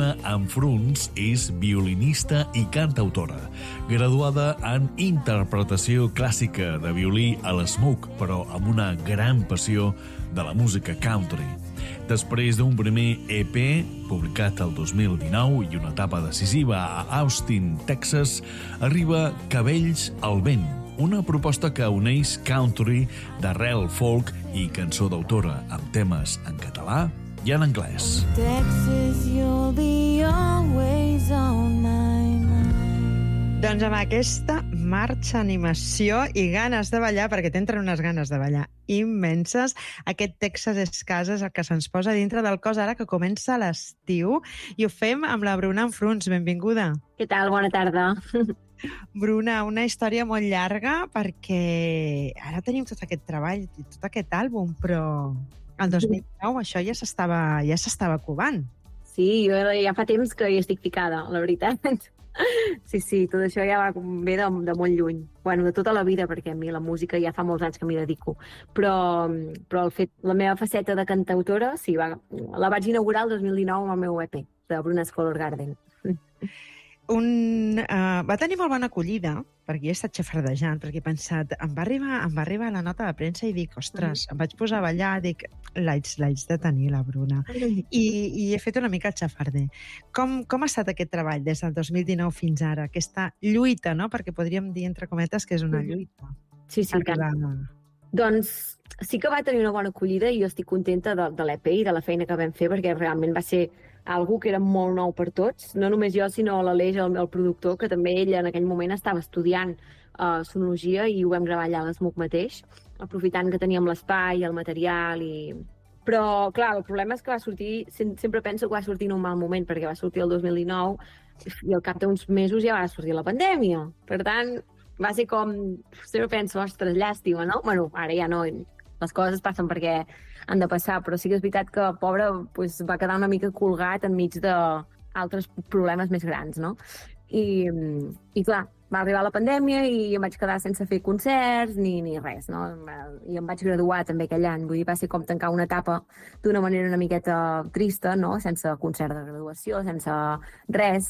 Bruna Anfruns és violinista i cantautora, graduada en interpretació clàssica de violí a l'Smoke, però amb una gran passió de la música country. Després d'un primer EP, publicat el 2019 i una etapa decisiva a Austin, Texas, arriba Cabells al vent, una proposta que uneix country d'arrel folk i cançó d'autora amb temes en català i en anglès. Texas, you'll be always on my mind. Doncs amb aquesta marxa, animació i ganes de ballar, perquè t'entren unes ganes de ballar immenses, aquest Texas és casa, és el que se'ns posa dintre del cos ara que comença l'estiu, i ho fem amb la Bruna Anfruns. Benvinguda. Què tal? Bona tarda. Bruna, una història molt llarga perquè ara tenim tot aquest treball i tot aquest àlbum, però el 2019 això ja s'estava covant. Sí, jo ja fa temps que hi estic ficada, la veritat. Sí, tot això ja va ve de molt lluny. Bueno, de tota la vida, perquè a mi la música ja fa molts anys que m'hi dedico. Però la meva faceta de cantautora, sí, la vaig inaugurar el 2019 amb el meu EP, de Bruna's Color Garden. Va tenir molt bona acollida, perquè he estat xafardejant, perquè he pensat, em va arribar la nota de premsa i dic, ostres, em vaig posar a ballar, dic, l'haig de tenir, la Bruna. I he fet una mica el xafarder. Com ha estat aquest treball des del 2019 fins ara? Aquesta lluita, no? Perquè podríem dir, entre cometes, que és una lluita. Sí, doncs sí que va tenir una bona acollida i jo estic contenta de l'EP i de la feina que vam fer, perquè realment va ser algo que era molt nou per tots, no només jo, sinó l'Aleix, el productor, que també ell en aquell moment estava estudiant sonologia i ho vam gravar allà a l'Smoke mateix, aprofitant que teníem l'espai, el material Però, clar, el problema és que va sortir, sempre penso que va sortir en un mal moment, perquè va sortir el 2019 i al cap d'uns mesos ja va sortir la pandèmia. Per tant, va ser com... Sempre penso, ostres, llàstima, no? Bueno, ara ja no, les coses passen perquè han de passar, però sí que és veritat que el pobre pues, va quedar una mica colgat enmig d'altres problemes més grans, no? I clar, va arribar la pandèmia i em vaig quedar sense fer concerts ni res, no? I em vaig graduar també aquell any, vull dir, va ser com tancar una etapa d'una manera una miqueta trista, no? Sense concert de graduació, sense res,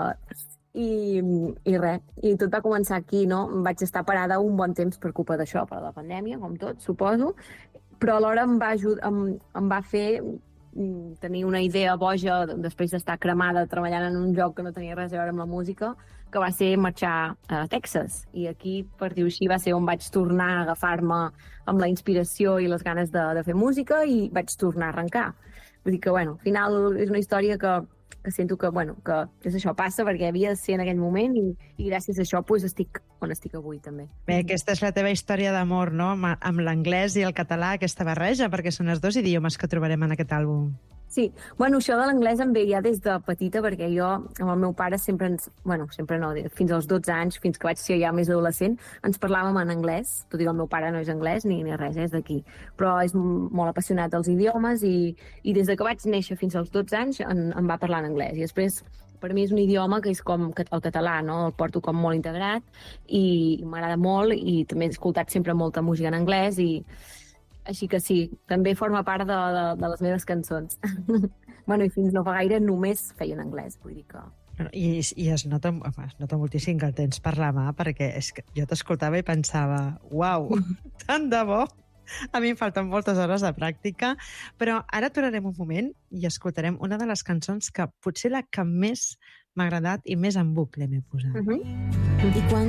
I res, i tot va començar aquí, no? Vaig estar parada un bon temps per culpa d'això, per la pandèmia, com tot, suposo, però alhora em va fer tenir una idea boja després d'estar cremada treballant en un joc que no tenia res a veure amb la música, que va ser marxar a Texas. I aquí, per dir-ho així, va ser on vaig tornar a agafar-me amb la inspiració i les ganes de fer música i vaig tornar a arrencar. Vull dir que, bueno, al final és una història que sento que és això, passa perquè havia de ser en aquell moment i gràcies a això pues, estic on estic avui també. Bé, aquesta és la teva història d'amor, no? Amb l'anglès i el català, aquesta barreja, perquè són els dos idiomes que trobarem en aquest àlbum. Sí, bueno, això de l'anglès em ve ja des de petita, perquè jo amb el meu pare sempre no, fins als 12 anys, fins que vaig ser ja més adolescent, ens parlàvem en anglès, tot i que el meu pare no és anglès ni res, és d'aquí, però és molt apassionat dels idiomes i des de que vaig néixer fins als 12 anys em va parlar en anglès, i després per mi és un idioma que és com el català, no? El porto com molt integrat i m'agrada molt i també he escoltat sempre molta música en anglès i així que sí, també forma part de les meves cançons. Bueno, i fins no fa gaire només feia en anglès, vull dir que... I es nota moltíssim que el tens per la mà, perquè és que jo t'escoltava i pensava, uau, tant de bo! A mi em falten moltes hores de pràctica, però ara aturarem un moment i escoltarem una de les cançons que potser la que més m'ha agradat i més en bucle m'he posat. I quan